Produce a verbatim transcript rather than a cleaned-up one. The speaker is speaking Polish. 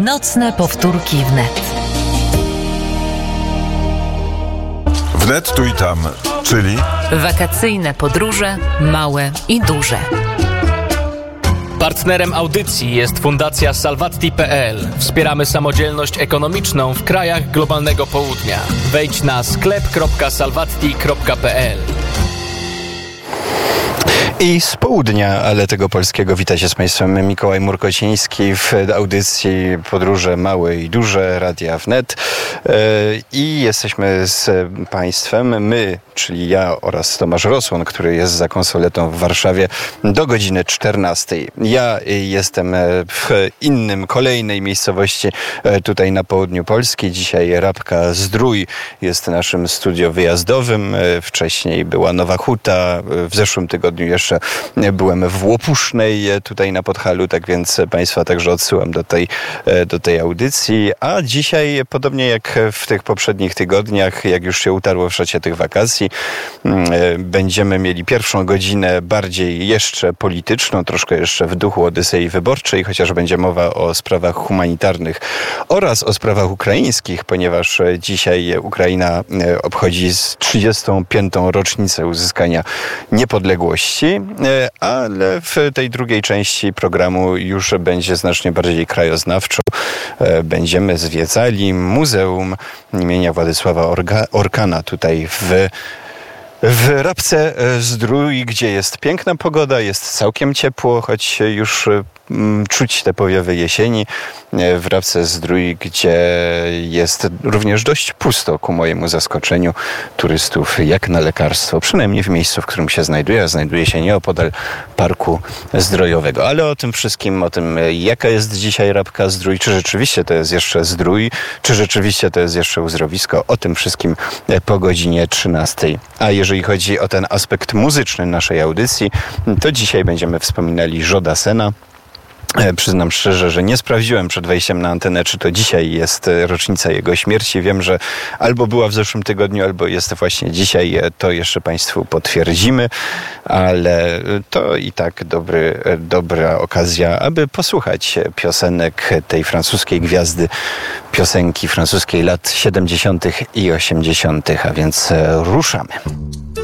Nocne powtórki wnet. Wnet tu i tam, czyli Wakacyjne podróże, małe i duże. Partnerem audycji jest Fundacja Salvatti kropka pe el. Wspieramy samodzielność ekonomiczną w krajach globalnego południa. Wejdź na sklep kropka salvatti kropka pe el. I z południa, ale tego polskiego, wita się z Państwem Mikołaj Murkociński w audycji Podróże Małe i Duże Radia Wnet. I jesteśmy z Państwem, my, czyli ja oraz Tomasz Rosłon, który jest za konsoletą w Warszawie, do godziny czternastej. Ja jestem w innym, kolejnej miejscowości tutaj na południu Polski. Dzisiaj Rabka-Zdrój jest naszym studio wyjazdowym. Wcześniej była Nowa Huta. W zeszłym tygodniu jeszcze byłem w Łopusznej, tutaj na Podhalu, tak więc Państwa także odsyłam do tej, do tej audycji. A dzisiaj, podobnie jak w tych poprzednich tygodniach, jak już się utarło w szacie tych wakacji, będziemy mieli pierwszą godzinę bardziej jeszcze polityczną, troszkę jeszcze w duchu Odysei Wyborczej, chociaż będzie mowa o sprawach humanitarnych oraz o sprawach ukraińskich, ponieważ dzisiaj Ukraina obchodzi trzydziestą piątą rocznicę uzyskania niepodległości, ale w tej drugiej części programu już będzie znacznie bardziej krajoznawczo. Będziemy zwiedzali Muzeum imienia Władysława Orga- Orkana tutaj w W Rabce-Zdrój, gdzie jest piękna pogoda, jest całkiem ciepło, choć już mm, czuć te powiewy jesieni. W Rabce-Zdrój, gdzie jest również dość pusto, ku mojemu zaskoczeniu, turystów jak na lekarstwo. Przynajmniej w miejscu, w którym się znajduje, a znajduje się nieopodal Parku Zdrojowego. Ale o tym wszystkim, o tym jaka jest dzisiaj Rabka-Zdrój, czy rzeczywiście to jest jeszcze Zdrój, czy rzeczywiście to jest jeszcze uzdrowisko, o tym wszystkim po godzinie trzynastej. A jeżeli chodzi o ten aspekt muzyczny naszej audycji, to dzisiaj będziemy wspominali Jodasena. Przyznam szczerze, że nie sprawdziłem przed wejściem na antenę, czy to dzisiaj jest rocznica jego śmierci. Wiem, że albo była w zeszłym tygodniu, albo jest właśnie dzisiaj. To jeszcze Państwu potwierdzimy, ale to i tak dobry, dobra okazja, aby posłuchać piosenek tej francuskiej gwiazdy, piosenki francuskiej lat siedemdziesiątych i osiemdziesiątych, a więc ruszamy.